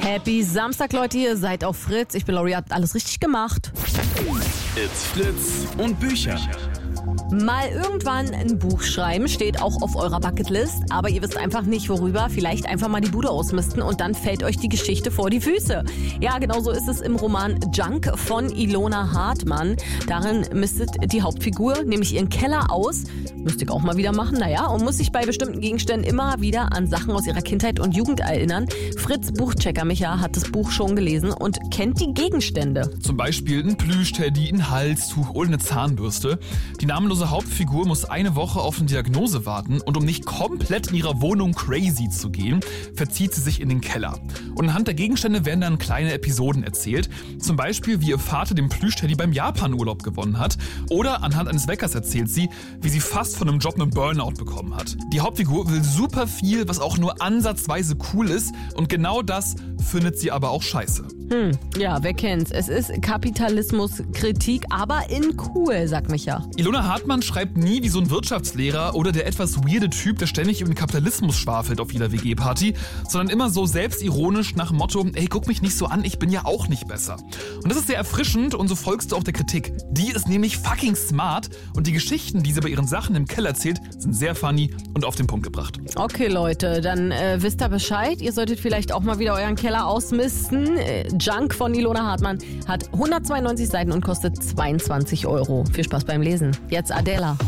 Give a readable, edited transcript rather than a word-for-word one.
Happy Samstag, Leute, ihr seid auf Fritz. Ich bin Lori, habt alles richtig gemacht. It's Fritz und Bücher. Mal irgendwann ein Buch schreiben, steht auch auf eurer Bucketlist, aber ihr wisst einfach nicht worüber. Vielleicht einfach mal die Bude ausmisten und dann fällt euch die Geschichte vor die Füße. Ja, genau so ist es im Roman Junk von Ilona Hartmann. Darin mistet die Hauptfigur nämlich ihren Keller aus, müsste ich auch mal wieder machen, und muss sich bei bestimmten Gegenständen immer wieder an Sachen aus ihrer Kindheit und Jugend erinnern. Fritz Buchchecker Micha hat das Buch schon gelesen und kennt die Gegenstände. Zum Beispiel ein Plüschteddy, ein Halstuch oder eine Zahnbürste. Die namenlose Hauptfigur muss eine Woche auf eine Diagnose warten und um nicht komplett in ihrer Wohnung crazy zu gehen, verzieht sie sich in den Keller. Und anhand der Gegenstände werden dann kleine Episoden erzählt. Zum Beispiel, wie ihr Vater den Plüschteddy beim Japan-Urlaub gewonnen hat. Oder anhand eines Weckers erzählt sie, wie sie fast von einem Job einen Burnout bekommen hat. Die Hauptfigur will super viel, was auch nur ansatzweise cool ist. Und genau das findet sie aber auch scheiße. Ja, wer kennt's? Es ist Kapitalismuskritik, aber in cool, sagt Micha. Ilona Hartmann schreibt nie wie so ein Wirtschaftslehrer oder der etwas weirde Typ, der ständig über den Kapitalismus schwafelt auf jeder WG-Party, sondern immer so selbstironisch nach dem Motto, ey, guck mich nicht so an, ich bin ja auch nicht besser. Und das ist sehr erfrischend und so folgst du auch der Kritik. Die ist nämlich fucking smart und die Geschichten, die sie bei ihren Sachen im Keller erzählt, sind sehr funny und auf den Punkt gebracht. Okay, Leute, dann wisst ihr Bescheid. Ihr solltet vielleicht auch mal wieder euren Keller ausmisten. Junk von Ilona Hartmann hat 192 Seiten und kostet 22 €. Viel Spaß beim Lesen. Jetzt Adela.